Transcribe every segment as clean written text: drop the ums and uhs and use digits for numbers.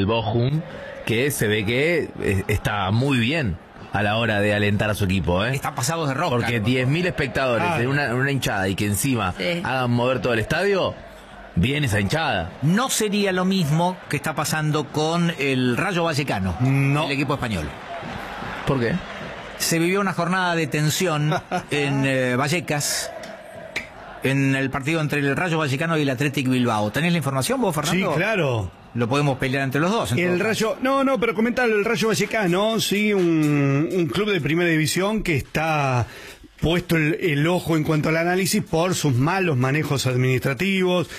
Bochum, que se ve que está muy bien a la hora de alentar a su equipo, ¿eh? Están pasados de rosca. Porque 10.000 espectadores en una hinchada y que encima hagan mover todo el estadio, bien esa hinchada. No sería lo mismo que está pasando con el Rayo Vallecano, el equipo español. ¿Por qué? Se vivió una jornada de tensión en Vallecas, en el partido entre el Rayo Vallecano y el Athletic Bilbao. ¿Tenés la información vos, Fernando? Sí, claro. Lo podemos pelear entre los dos. El Rayo, no, pero comentarlo, el Rayo Vallecano, sí, un club de primera división que está puesto el ojo en cuanto al análisis por sus malos manejos administrativos.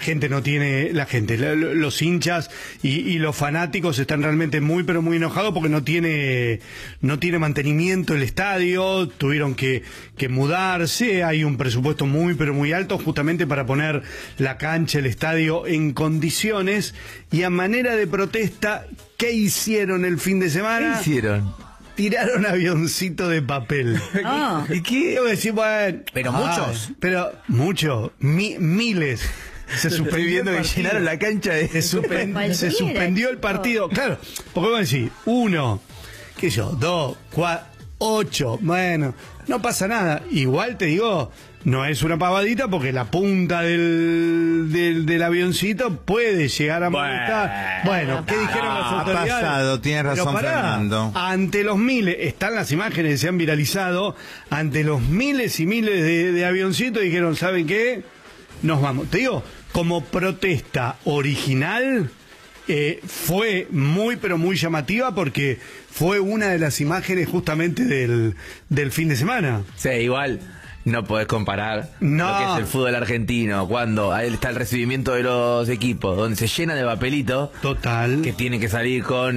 Los hinchas y los fanáticos están realmente muy pero muy enojados porque no tiene mantenimiento el estadio, tuvieron que mudarse, hay un presupuesto muy pero muy alto justamente para poner la cancha, el estadio en condiciones, y a manera de protesta, ¿qué hicieron el fin de semana? ¿Qué hicieron? Tiraron avioncito de papel. ¿Y qué? Yo decía, bueno, pero muchos, miles. Se suspendió que llenaron la cancha se suspendió el partido. Claro, porque vos decís, 1, qué sé yo, 2, 4, 8, bueno, no pasa nada. Igual te digo, no es una pavadita porque la punta del avioncito puede llegar a molestar. Bueno, ¿qué dijeron las autoridades? Ha pasado, tiene razón Fernando. Ante los miles, están las imágenes que se han viralizado, ante los miles y miles de avioncitos dijeron, ¿saben qué? Nos vamos. Te digo, como protesta original, fue muy pero muy llamativa porque fue una de las imágenes justamente del fin de semana. Sí, igual no podés comparar lo que es el fútbol argentino cuando ahí está el recibimiento de los equipos, donde se llena de papelito. Total. Que tiene que salir con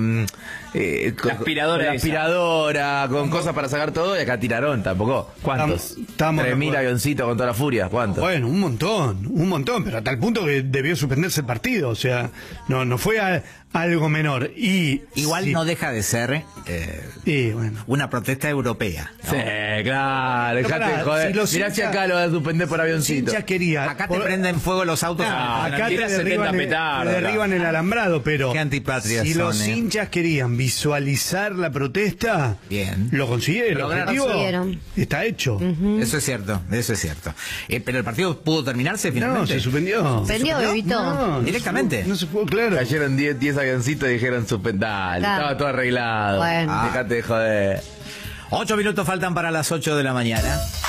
la aspiradora, con cosas para sacar todo, y acá tiraron tampoco. ¿Cuántos? 3.000 avioncitos con toda la furia. ¿Cuántos? Bueno, un montón, pero a tal punto que debió suspenderse el partido. O sea, no fue algo menor. Igual no deja de ser una protesta europea, ¿no? Sí, claro, dejate de joder. Mirá si acá lo vas a suspender por avioncito. Acá te prenden fuego los autos. Acá te derriban el alambrado, pero qué antipatrias si los hinchas querían visualizar la protesta, bien, lo consiguieron. El objetivo está hecho. Eso es cierto. Pero el partido pudo terminarse finalmente. No, se suspendió. Bebito. Directamente. No se fue, claro. Cayeron 10 avioncitos y dijeron dale, estaba todo arreglado. Bueno. Dejate de joder. 8 minutos faltan para las 8 de la mañana.